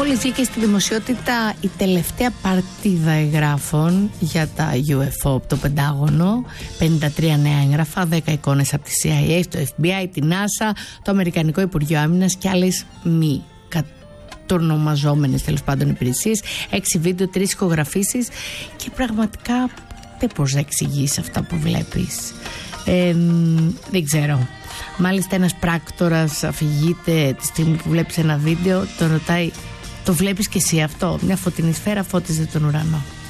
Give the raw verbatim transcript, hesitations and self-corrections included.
Μόλις βγήκε στη δημοσιότητα η τελευταία παρτίδα εγγράφων για τα γιου εφ ο από το Πεντάγωνο, πενήντα τρία νέα έγγραφα, δέκα εικόνες από τη σι άι έι, το εφ μπι άι, την NASA, το Αμερικανικό Υπουργείο Άμυνας και άλλες μη κατονομαζόμενες τέλος πάντων υπηρεσίες, έξι βίντεο, τρεις ηχογραφήσεις και πραγματικά δεν μπορείς να εξηγήσεις αυτά που βλέπεις. Ε, δεν ξέρω. Μάλιστα ένας πράκτορας αφηγείται τη στιγμή που βλέπεις ένα βίντεο, τον ρωτάει, το βλέπεις και εσύ αυτό? Μια φωτεινή σφαίρα φώτιζε τον ουρανό.